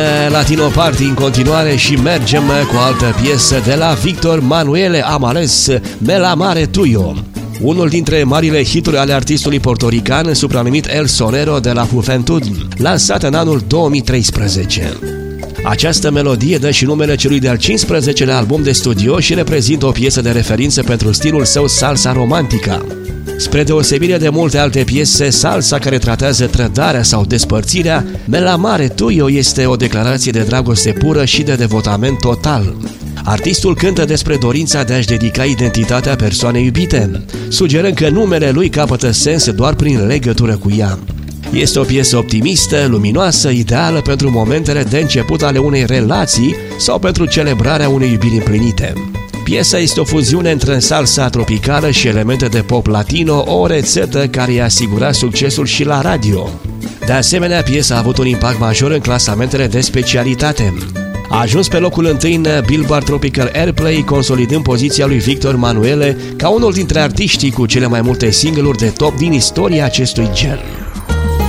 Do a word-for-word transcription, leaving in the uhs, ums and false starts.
Latino Party în continuare și mergem cu o altă piesă de la Victor Manuele. Am ales Me la Mare Tuyo, unul dintre marile hituri ale artistului portorican supranumit El Sonero de la Juventud, lansat în anul două mii treisprezece. Această melodie dă și numele celui de-al cincisprezecelea album de studio și reprezintă o piesă de referință pentru stilul său salsa romantica. Spre deosebire de multe alte piese salsa care tratează trădarea sau despărțirea, Me la Mare Tuyo este o declarație de dragoste pură și de devotament total. Artistul cântă despre dorința de a-și dedica identitatea persoanei iubite, sugerând că numele lui capătă sens doar prin legătură cu ea. Este o piesă optimistă, luminoasă, ideală pentru momentele de început ale unei relații sau pentru celebrarea unei iubiri împlinite. Piesa este o fuziune între salsa tropicală și elemente de pop latino, o rețetă care i-a asigurat succesul și la radio. De asemenea, piesa a avut un impact major în clasamentele de specialitate. A ajuns pe locul întâi în Billboard Tropical Airplay, consolidând poziția lui Victor Manuele ca unul dintre artiștii cu cele mai multe single-uri de top din istoria acestui gen.